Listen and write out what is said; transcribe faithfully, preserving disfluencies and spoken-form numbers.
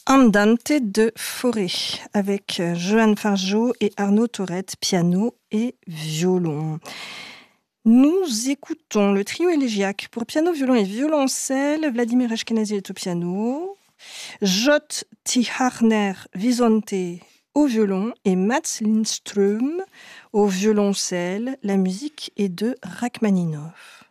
Andante de Fauré avec Johan Fargeau et Arnaud Tourette, piano et violon. Nous écoutons le trio élégiaque pour piano, violon et violoncelle. Vladimir Ashkenazi est au piano, Jot Tiharner Visonte au violon et Mats Lindström au violoncelle. La musique est de Rachmaninov.